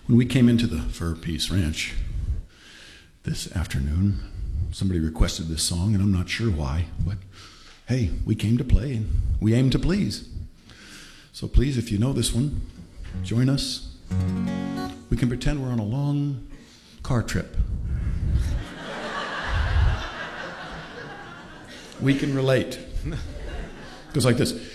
When we came into the Fur Peace Ranch this afternoon, somebody requested this song, and I'm not sure why, but hey, we came to play, and we aim to please. So please, if you know this one, join us. We can pretend we're on a long car trip. We can relate. It goes like this.